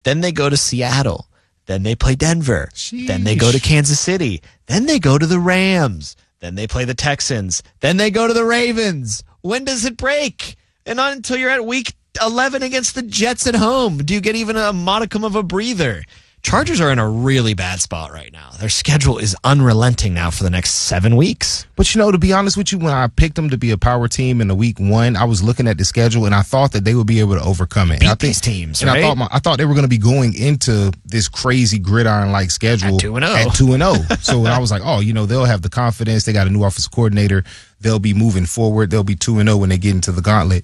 Then they go to Seattle. Then they play Denver. Sheesh. Then they go to Kansas City. Then they go to the Rams. Then they play the Texans. Then they go to the Ravens. When does it break? And not until you're at week 11 against the Jets at home do you get even a modicum of a breather. Chargers are in a really bad spot right now. Their schedule is unrelenting now for the next 7 weeks. But, to be honest with you, when I picked them to be a power team in the week 1, I was looking at the schedule, and I thought that they would be able to overcome it. Beat these teams, and right? I thought they were going to be going into this crazy gridiron-like schedule at 2-0. At 2-0. So I was like, they'll have the confidence. They got a new offensive coordinator. They'll be moving forward. They'll be 2-0 when they get into the gauntlet.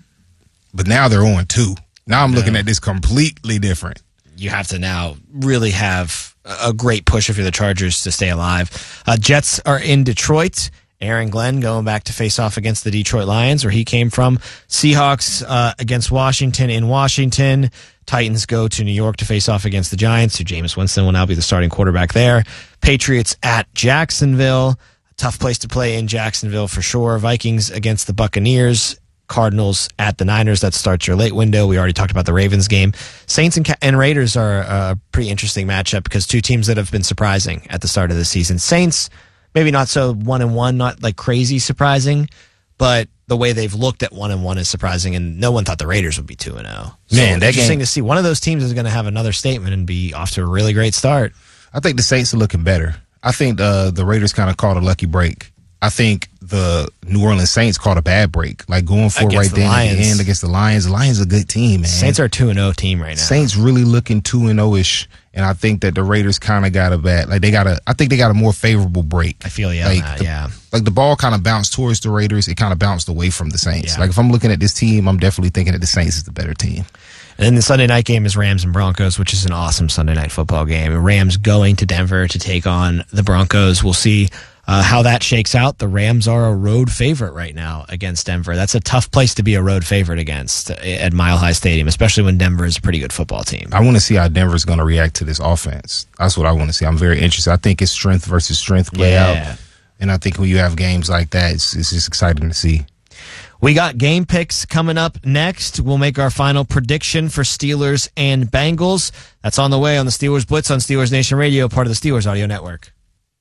But now they're 0-2. Now I'm looking at this completely different. You have to now really have a great push if you're the Chargers to stay alive. Jets are in Detroit. Aaron Glenn going back to face off against the Detroit Lions, where he came from. Seahawks against Washington in Washington. Titans go to New York to face off against the Giants, so Jameis Winston will now be the starting quarterback there. Patriots at Jacksonville. A tough place to play in Jacksonville for sure. Vikings against the Buccaneers. Cardinals at the Niners. That starts your late window. We already talked about the Ravens game. Saints and Raiders are a pretty interesting matchup because two teams that have been surprising at the start of the season. Saints, maybe not so 1-1, not like crazy surprising, but the way they've looked at 1-1 is surprising, and no one thought the Raiders would be 2-0. So Man, that interesting game to see. One of those teams is going to have another statement and be off to a really great start. I think the Saints are looking better. I think the Raiders kind of caught a lucky break. I think the New Orleans Saints caught a bad break, like going for it right then at the end against the Lions. The Lions are a good team, man. Saints are a 2-0 team right now. Saints really looking 2-0-ish, and I think that the Raiders kind of got a bad, I think they got a more favorable break. I feel you like on that, yeah. Like the ball kind of bounced towards the Raiders. It kind of bounced away from the Saints. Yeah. Like if I'm looking at this team, I'm definitely thinking that the Saints is the better team. And then the Sunday night game is Rams and Broncos, which is an awesome Sunday night football game. Rams going to Denver to take on the Broncos. We'll see how that shakes out. The Rams are a road favorite right now against Denver. That's a tough place to be a road favorite against at Mile High Stadium, especially when Denver is a pretty good football team. I want to see how Denver's going to react to this offense. That's what I want to see. I'm very interested. I think it's strength versus strength play out. And I think when you have games like that, it's just exciting to see. We got game picks coming up next. We'll make our final prediction for Steelers and Bengals. That's on the way on the Steelers Blitz on Steelers Nation Radio, part of the Steelers Audio Network.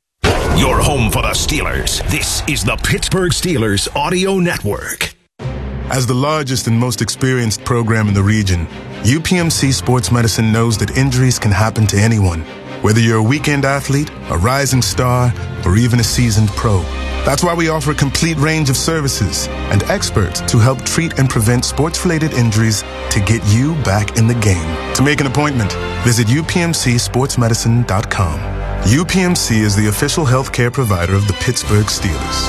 Your home for the Steelers. This is the Pittsburgh Steelers Audio Network. As the largest and most experienced program in the region, UPMC Sports Medicine knows that injuries can happen to anyone. Whether you're a weekend athlete, a rising star, or even a seasoned pro. That's why we offer a complete range of services and experts to help treat and prevent sports-related injuries to get you back in the game. To make an appointment, visit upmcsportsmedicine.com. UPMC is the official healthcare provider of the Pittsburgh Steelers.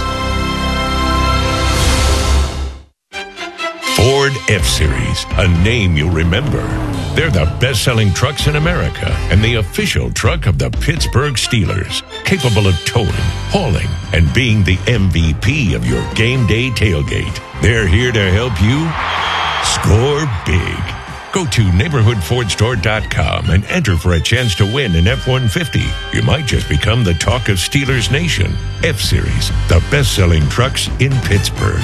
Ford F-Series, a name you'll remember. They're the best-selling trucks in America and the official truck of the Pittsburgh Steelers, capable of towing, hauling, and being the MVP of your game day tailgate. They're here to help you score big. Go to neighborhoodfordstore.com and enter for a chance to win an F-150. You might just become the talk of Steelers Nation. F-Series, the best-selling trucks in Pittsburgh.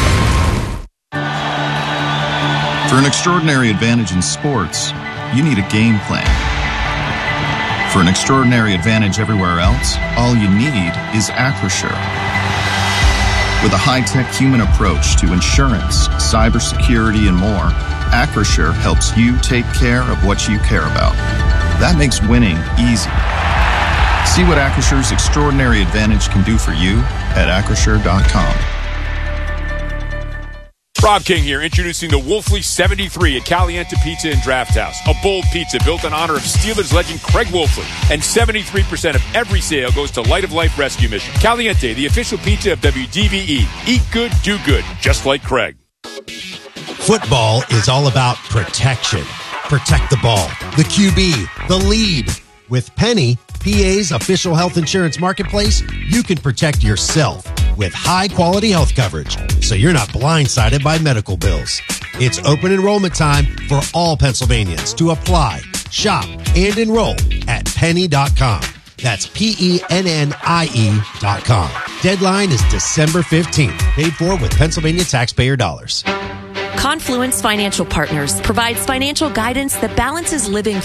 For an extraordinary advantage in sports, you need a game plan. For an extraordinary advantage everywhere else, all you need is Acrisure. With a high-tech human approach to insurance, cybersecurity, and more, Acrisure helps you take care of what you care about. That makes winning easy. See what Acrisure's extraordinary advantage can do for you at Acrisure.com. Rob King here, introducing the Wolfley 73 at Caliente Pizza and Draft House. A bold pizza built in honor of Steelers legend Craig Wolfley. And 73% of every sale goes to Light of Life Rescue Mission. Caliente, the official pizza of WDVE. Eat good, do good, just like Craig. Football is all about protection. Protect the ball, the QB, the lead. With Penny, PA's official health insurance marketplace, you can protect yourself with high-quality health coverage, so you're not blindsided by medical bills. It's open enrollment time for all Pennsylvanians to apply, shop, and enroll at penny.com. That's PENNIE.com. Deadline is December 15th. Paid for with Pennsylvania taxpayer dollars. Confluence Financial Partners provides financial guidance that balances living